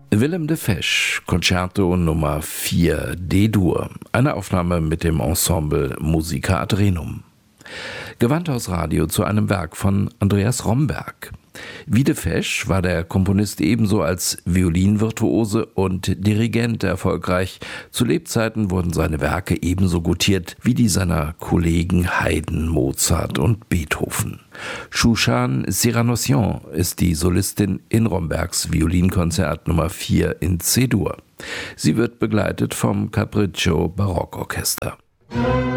Willem de Fesch, Concerto Nummer 4 D-Dur, eine Aufnahme mit dem Ensemble Musica ad Renum. Gewandhausradio zu einem Werk von Andreas Romberg. Wie de Fesch war der Komponist ebenso als Violinvirtuose und Dirigent erfolgreich. Zu Lebzeiten wurden seine Werke ebenso gutiert wie die seiner Kollegen Haydn, Mozart und Beethoven. Shushan Siranossian ist die Solistin in Rombergs Violinkonzert Nummer 4 in C-Dur. Sie wird begleitet vom Capriccio Barockorchester.